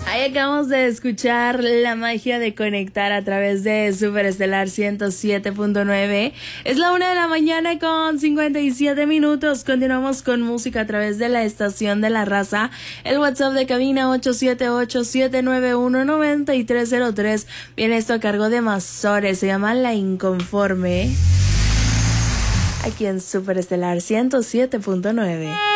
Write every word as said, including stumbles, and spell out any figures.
Ahí acabamos de escuchar la magia de conectar a través de Superestelar ciento siete punto nueve. Es la una de la mañana con cincuenta y siete minutos. Continuamos con música a través de la estación de la raza. El WhatsApp de cabina ocho siete ocho, siete nueve uno, nueve tres cero tres. Viene esto a cargo de Mazores. Se llama La Inconforme. Aquí en Superestelar ciento siete punto nueve.